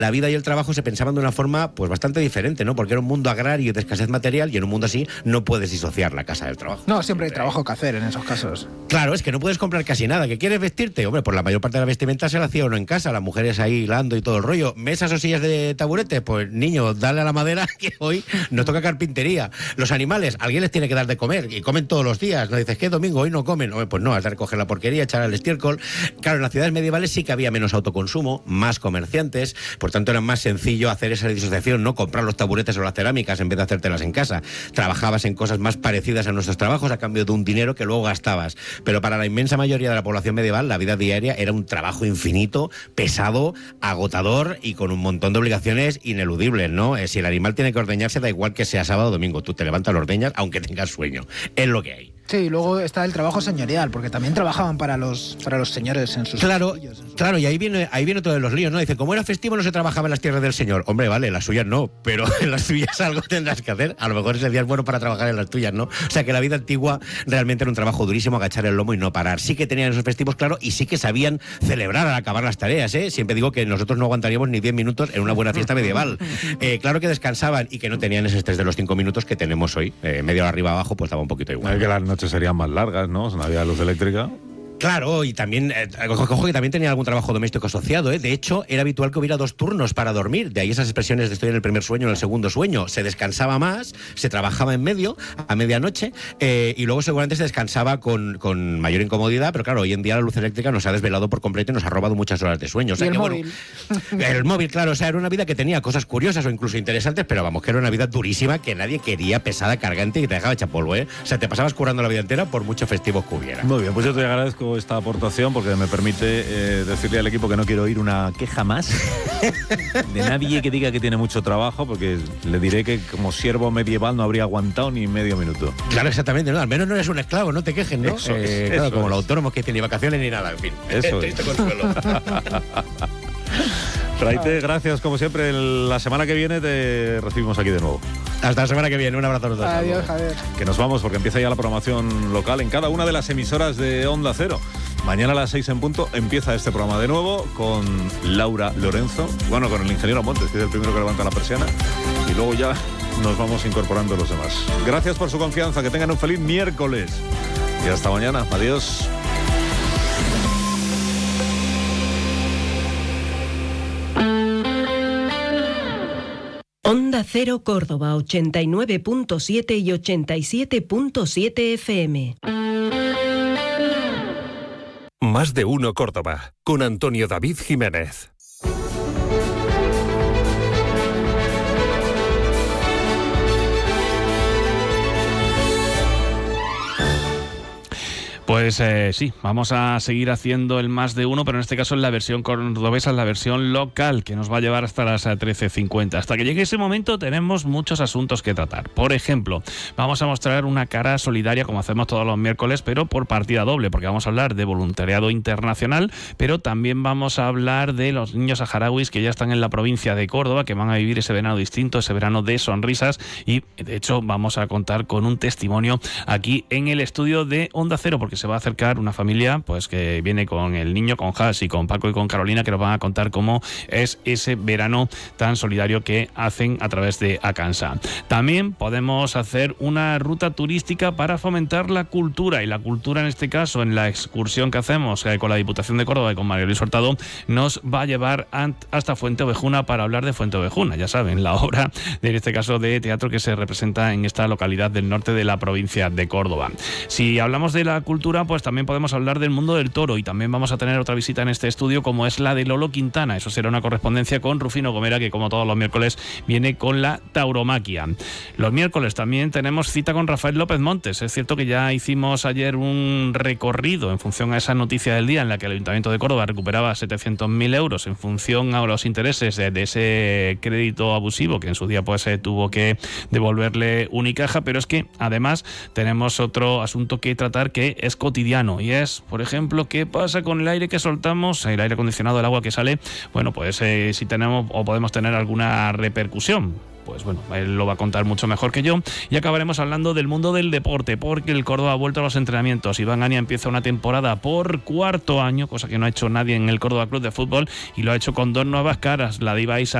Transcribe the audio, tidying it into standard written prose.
la vida y el trabajo se pensaban de una forma pues bastante diferente, ¿no? Porque era un mundo agrario y de escasez material, y en un mundo así no puedes disociar la casa del trabajo. No, siempre hay trabajo que hacer en esos casos. Claro, es que no puedes comprar casi nada. ¿Que quieres vestirte? Hombre, pues la mayor parte de la vestimenta se la hacía uno en casa, las mujeres ahí hilando y todo el rollo. ¿Mesas o sillas de taburete? Pues niño, dale a la madera que hoy nos toca carpintería. Los animales, alguien les tiene que dar de comer y comen todos los días. No dices, ¿qué domingo? Hoy no comen. Hombre, pues no, has de recoger la porquería, echar al estiércol. Claro, en las ciudades medievales sí que había menos autoconsumo, más comerciantes, por tanto era más sencillo hacer esa disociación, ¿no? Comprar los taburetes o las cerámicas en vez de hacértelas en casa. Trabajabas en cosas más parecidas a nuestros trabajos a cambio de un dinero que luego gastabas. Pero para la inmensa mayoría de la población medieval, la vida diaria era un trabajo infinito, pesado, agotador y con un montón de obligaciones ineludibles, ¿no? Si el animal tiene que ordeñarse, da igual que sea sábado o domingo, tú te levantas, lo ordeñas, aunque tengas sueño. Es lo que hay. Sí, luego está el trabajo señorial, porque también trabajaban para los señores en sus... Claro, y ahí viene otro de los líos, ¿no? Dice, como era festivo no se trabajaba en las tierras del señor. Hombre, vale, en las suyas no, pero en las suyas algo tendrás que hacer. A lo mejor ese día es bueno para trabajar en las tuyas, ¿no? O sea, que la vida antigua realmente era un trabajo durísimo, agachar el lomo y no parar. Sí que tenían esos festivos, claro, y sí que sabían celebrar al acabar las tareas, ¿eh? Siempre digo que nosotros no aguantaríamos ni 10 minutos en una buena fiesta medieval. Claro que descansaban y que no tenían ese estrés de los 5 minutos que tenemos hoy. Media hora arriba abajo, pues estaba un poquito igual. Es que las noches serían más largas, ¿no? No había luz eléctrica. Claro, y también, ojo que también tenía algún trabajo doméstico asociado, ¿eh? De hecho, era habitual que hubiera 2 turnos para dormir, de ahí esas expresiones de estoy en el primer sueño, en el segundo sueño. Se descansaba más, se trabajaba en medio, a medianoche, y luego seguramente se descansaba con mayor incomodidad, pero claro, hoy en día la luz eléctrica nos ha desvelado por completo y nos ha robado muchas horas de sueño. O sea, y el que, móvil. Bueno, el móvil, claro, o sea, era una vida que tenía cosas curiosas o incluso interesantes, pero vamos, que era una vida durísima que nadie quería, pesada, cargante y te dejaba hecha polvo, ¿eh? O sea, te pasabas currando la vida entera por muchos festivos que hubiera. Muy bien, pues yo te agradezco esta aportación porque me permite decirle al equipo que no quiero oír una queja más de nadie que diga que tiene mucho trabajo, porque le diré que como siervo medieval no habría aguantado ni medio minuto. Claro, exactamente, ¿no? Al menos no eres un esclavo, no te quejes, ¿no? Claro, como los autónomos que tienen ni vacaciones ni nada, en fin. Eso Triste consuelo. Raite, gracias como siempre. La semana que viene te recibimos aquí de nuevo. Hasta la semana que viene, un abrazo a todos. Adiós, Javier. Que nos vamos porque empieza ya la programación local en cada una de las emisoras de Onda Cero. Mañana a las 6 en punto empieza este programa de nuevo con Laura Lorenzo, bueno, con el ingeniero Montes, que es el primero que levanta la persiana, y luego ya nos vamos incorporando los demás. Gracias por su confianza, que tengan un feliz miércoles y hasta mañana. Adiós. Onda Cero Córdoba 89.7 y 87.7 FM. Más de uno Córdoba, con Antonio David Jiménez. Pues sí, vamos a seguir haciendo el más de uno, pero en este caso en la versión cordobesa, en la versión local, que nos va a llevar hasta las 13:50. Hasta que llegue ese momento tenemos muchos asuntos que tratar. Por ejemplo, vamos a mostrar una cara solidaria como hacemos todos los miércoles, pero por partida doble, porque vamos a hablar de voluntariado internacional, pero también vamos a hablar de los niños saharauis que ya están en la provincia de Córdoba, que van a vivir ese verano distinto, ese verano de sonrisas, y de hecho vamos a contar con un testimonio aquí en el estudio de Onda Cero, porque se va a acercar una familia pues que viene con el niño, con Has y con Paco y con Carolina, que nos van a contar cómo es ese verano tan solidario que hacen a través de Acansa. También podemos hacer una ruta turística para fomentar la cultura, y la cultura en este caso en la excursión que hacemos con la Diputación de Córdoba y con María Luis Hurtado nos va a llevar hasta Fuenteovejuna para hablar de Fuenteovejuna, ya saben, la obra en este caso de teatro que se representa en esta localidad del norte de la provincia de Córdoba. Si hablamos de la cultura, pues también podemos hablar del mundo del toro, y también vamos a tener otra visita en este estudio como es la de Lolo Quintana. Eso será una correspondencia con Rufino Gomera, que como todos los miércoles viene con la tauromaquia. Los miércoles también tenemos cita con Rafael López Montes. Es cierto que ya hicimos ayer un recorrido en función a esa noticia del día en la que el Ayuntamiento de Córdoba recuperaba 700.000 euros en función a los intereses de ese crédito abusivo que en su día pues tuvo que devolverle Unicaja, pero es que además tenemos otro asunto que tratar que es cotidiano, y es, por ejemplo, qué pasa con el aire que soltamos, el aire acondicionado, el agua que sale. Bueno, pues si tenemos o podemos tener alguna repercusión. pues bueno, él lo va a contar mucho mejor que yo. Y acabaremos hablando del mundo del deporte, porque el Córdoba ha vuelto a los entrenamientos. Iván Ania empieza una temporada por cuarto año, cosa que no ha hecho nadie en el Córdoba Club de Fútbol, y lo ha hecho con dos nuevas caras, la de Ibai